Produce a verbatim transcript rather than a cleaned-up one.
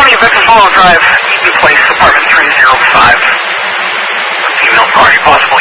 twenty Victor Falls Drive, Eaton Place, apartment three oh five. Female party possible.